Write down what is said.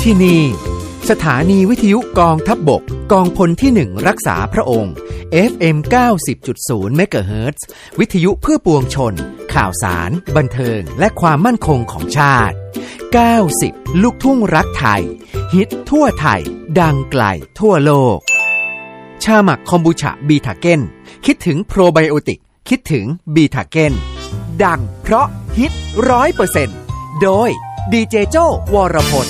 ที่นี่สถานีวิทยุกองทัพบกกองพลที่1รักษาพระองค์ FM 90.0 เมกะเฮิรตซ์วิทยุเพื่อปวงชนข่าวสารบันเทิงและความมั่นคงของชาติ90ลูกทุ่งรักไทยฮิตทั่วไทยดังไกลทั่วโลกชาหมักคอมบูชาบีทาเก้นคิดถึงโปรไบโอติกคิดถึงบีทาเก้นดังเพราะฮิต 100% โดยดีเจโจ้วรพล